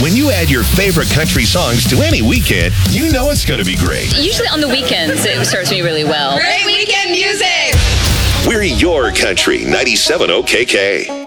When you add your favorite country songs to any weekend, you know it's going to be great. Usually on the weekends, it serves me really well. Great weekend music! We're your country 97 OKK.